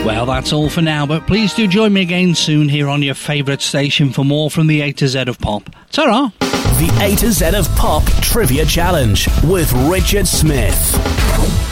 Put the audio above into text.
Well, that's all for now, but please do join me again soon here on your favourite station for more from the A to Z of Pop. Ta-ra! The A to Z of Pop Trivia Challenge with Richard Smith.